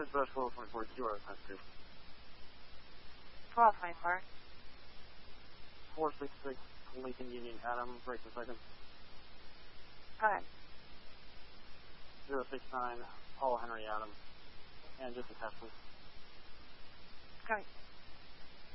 message, but 1224 0 times 2. 1224. 466 Lincoln Union Adam, break a second. Go ahead. 069 Paul Henry Adam. And just a test, please. Go ahead.